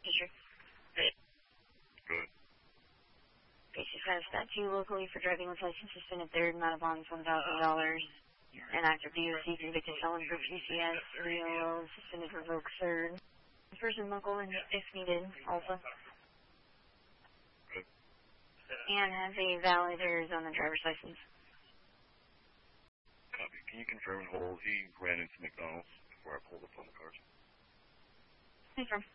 Teacher. Good. Okay, she's got a statute locally for driving with license suspended third, amount of bond $1,000, an active DOC convicted felon for PCS, real suspended revoked third. Person local and if needed also. Good. And has a valid Arizona driver's license. Copy. Can you confirm and hold he ran into McDonald's before I pulled up on the cars? Confirm.